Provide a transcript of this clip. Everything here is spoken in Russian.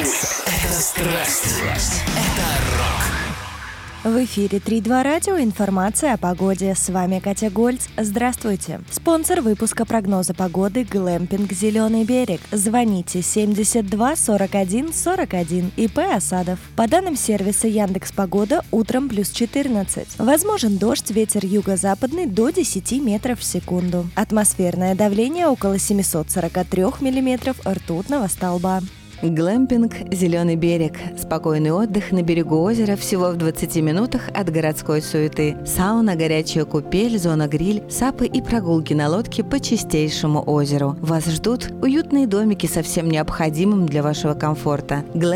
Пульс — это страсть. Это рок. В эфире 3-2 радио. Информация о погоде. С вами Катя Гольц. Здравствуйте. Спонсор выпуска прогноза погоды — Глэмпинг «Зеленый берег». Звоните 72 41 41. ИП Осадов. По данным сервиса Яндекс.Погода, утром плюс 14. Возможен дождь, ветер юго-западный до 10 метров в секунду. Атмосферное давление около 743 миллиметров ртутного столба. Глэмпинг «Зеленый берег». Спокойный отдых на берегу озера всего в 20 минутах от городской суеты. Сауна, горячая купель, зона гриль, сапы и прогулки на лодке по чистейшему озеру. Вас ждут уютные домики со всем необходимым для вашего комфорта.